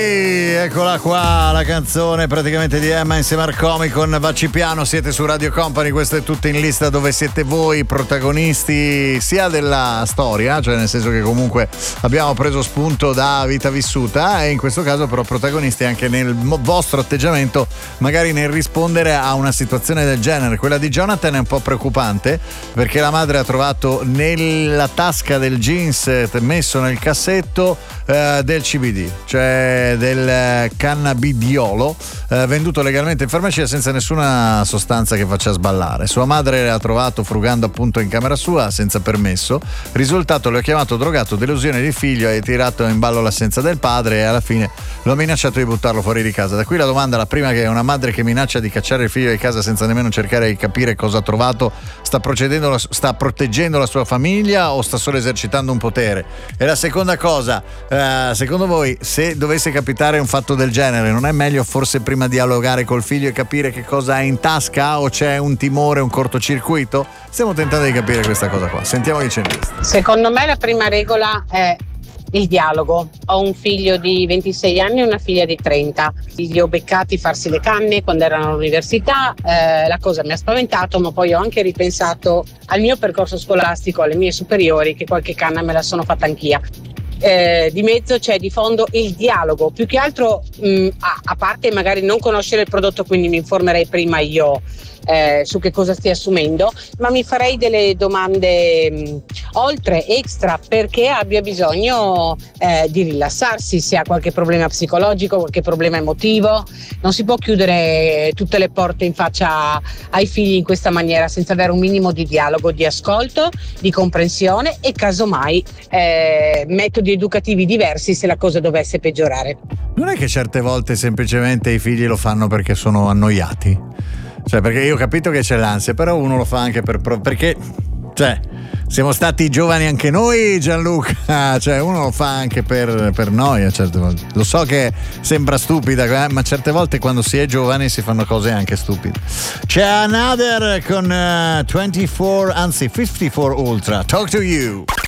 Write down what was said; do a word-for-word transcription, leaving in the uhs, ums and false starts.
Eccola qua, la canzone praticamente di Emma insieme a Arcomi con Vacci Piano. Siete su Radio Company, questo è tutto in lista, dove siete voi protagonisti sia della storia, cioè nel senso che comunque abbiamo preso spunto da vita vissuta, e in questo caso però protagonisti anche nel vostro atteggiamento, magari nel rispondere a una situazione del genere. Quella di Jonathan è un po' preoccupante, perché la madre ha trovato nella tasca del jeans messo nel cassetto eh, del C B D, cioè del cannabidiolo eh, venduto legalmente in farmacia senza nessuna sostanza che faccia sballare. Sua madre l'ha trovato frugando appunto in camera sua senza permesso. Risultato: lo ha chiamato drogato, delusione di figlio, e tirato in ballo l'assenza del padre, e alla fine lo ha minacciato di buttarlo fuori di casa. Da qui la domanda: la prima, che è una madre che minaccia di cacciare il figlio di casa senza nemmeno cercare di capire cosa ha trovato, sta procedendo, sta proteggendo la sua famiglia o sta solo esercitando un potere? E la seconda cosa, eh, secondo voi, se dovesse capitare un fatto del genere, non è meglio forse prima dialogare col figlio e capire che cosa ha in tasca, o c'è un timore, un cortocircuito? Stiamo tentando di capire questa cosa qua. Sentiamo chi c'è in lista. Secondo me la prima regola è il dialogo. Ho un figlio di ventisei anni e una figlia di trenta. Li ho beccati farsi le canne quando erano all'università, eh, la cosa mi ha spaventato, ma poi ho anche ripensato al mio percorso scolastico, alle mie superiori, che qualche canna me la sono fatta anch'ia. Eh, di mezzo c'è di fondo il dialogo, più che altro mh, a, a parte magari non conoscere il prodotto, quindi mi informerei prima io eh, su che cosa stia assumendo, ma mi farei delle domande mh, oltre, extra, perché abbia bisogno eh, di rilassarsi, se ha qualche problema psicologico, qualche problema emotivo. Non si può chiudere tutte le porte in faccia ai figli in questa maniera senza avere un minimo di dialogo, di ascolto, di comprensione e casomai eh, metodi educativi diversi se la cosa dovesse peggiorare. Non è che certe volte semplicemente i figli lo fanno perché sono annoiati? Cioè, perché io ho capito che c'è l'ansia, però uno lo fa anche per perché, cioè, siamo stati giovani anche noi, Gianluca, cioè uno lo fa anche per, per noia certe volte. Lo so che sembra stupida, ma certe volte quando si è giovani si fanno cose anche stupide. C'è Another con uh, ventiquattro, anzi cinquantaquattro Ultra, Talk to You.